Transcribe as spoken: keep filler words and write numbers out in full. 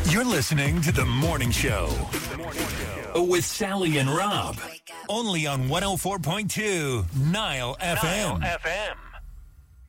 You're listening to The Morning Show with Sally and Rob. Only on one oh four point two Nile F M. Nile F M.